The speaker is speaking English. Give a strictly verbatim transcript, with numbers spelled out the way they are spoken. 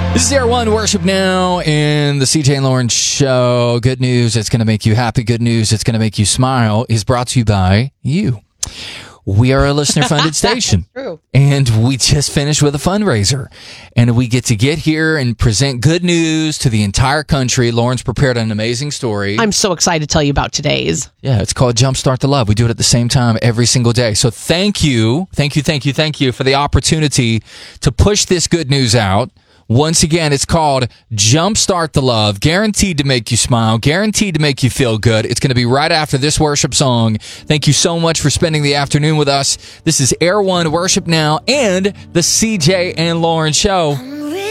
This is Air One Worship Now and the C J and Lauren Show. Good news that's going to make you happy. Good news that's going to make you smile is brought to you by you. We are a listener-funded station. True. And we just finished with a fundraiser. And we get to get here and present good news to the entire country. Lauren's prepared an amazing story. I'm so excited to tell you about today's. Yeah, it's called Jumpstart the Love. We do it at the same time every single day. So thank you, thank you, thank you, thank you for the opportunity to push this good news out. Once again, it's called Jumpstart the Love, guaranteed to make you smile, guaranteed to make you feel good. It's going to be right after this worship song. Thank you so much for spending the afternoon with us. This is Air One Worship Now and the C J and Lauren Show.